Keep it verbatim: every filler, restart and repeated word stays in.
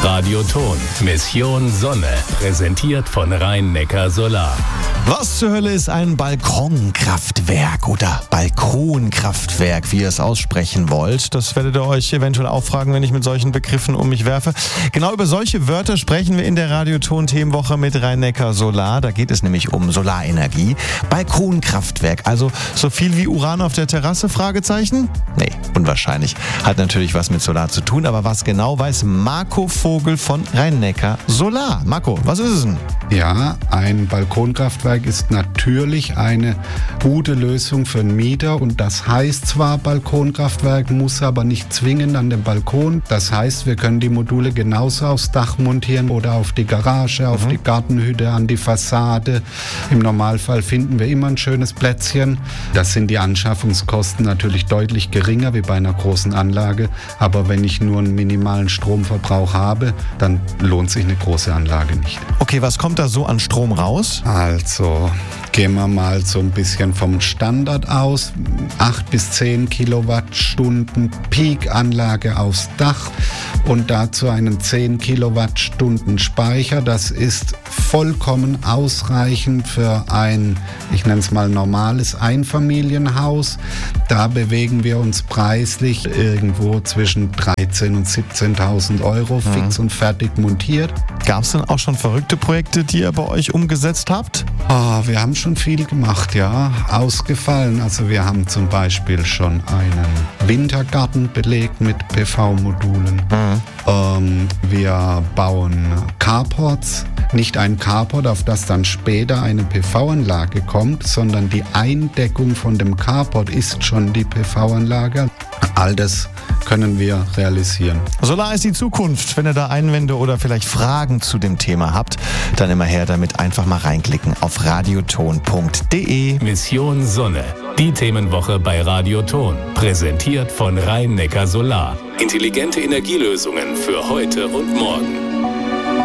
Radioton. Mission Sonne. Präsentiert von Rhein-Neckar Solar. Was zur Hölle ist ein Balkonkraftwerk oder Balkonkraftwerk, wie ihr es aussprechen wollt? Das werdet ihr euch eventuell auch fragen, wenn ich mit solchen Begriffen um mich werfe. Genau über solche Wörter sprechen wir in der Radioton-Themenwoche mit Rhein-Neckar Solar. Da geht es nämlich um Solarenergie. Balkonkraftwerk, also so viel wie Uran auf der Terrasse? Fragezeichen? Nee, unwahrscheinlich. Hat natürlich was mit Solar zu tun, aber was genau weiß Marco Vogel von Rhein-Neckar Solar. Marco, was ist es denn? Ja, ein Balkonkraftwerk ist natürlich eine gute Lösung für einen Mieter und das heißt zwar Balkonkraftwerk, muss aber nicht zwingend an den Balkon. Das heißt, wir können die Module genauso aufs Dach montieren oder auf die Garage, auf mhm. die Gartenhütte, an die Fassade. Im Normalfall finden wir immer ein schönes Plätzchen. Das sind die Anschaffungskosten natürlich deutlich geringer wie bei einer großen Anlage, aber wenn ich nur einen minimalen Stromverbrauch habe, dann lohnt sich eine große Anlage nicht. Okay, was kommt da so an Strom raus? Also gehen wir mal so ein bisschen vom Standard aus. acht bis zehn Kilowattstunden Peak-Anlage aufs Dach und dazu einen zehn Kilowattstunden Speicher. Das ist vollkommen ausreichend für ein, ich nenne es mal normales Einfamilienhaus. Da bewegen wir uns preislich irgendwo zwischen dreizehntausend und siebzehntausend Euro fix mhm. und fertig montiert. Gab es denn auch schon verrückte Projekte, die ihr bei euch umgesetzt habt? Oh, wir haben schon viel gemacht, ja. Ausgefallen. Also wir haben zum Beispiel schon einen Wintergarten belegt mit P V-Modulen. Mhm. Ähm, wir bauen Carports. Nicht ein Carport, auf das dann später eine P V-Anlage kommt, sondern die Eindeckung von dem Carport ist schon die P V-Anlage. All das können wir realisieren. Solar ist die Zukunft. Wenn ihr da Einwände oder vielleicht Fragen zu dem Thema habt, dann immer her damit, einfach mal reinklicken auf radioton punkt de. Mission Sonne. Die Themenwoche bei Radioton. Präsentiert von Rhein-Neckar Solar. Intelligente Energielösungen für heute und morgen.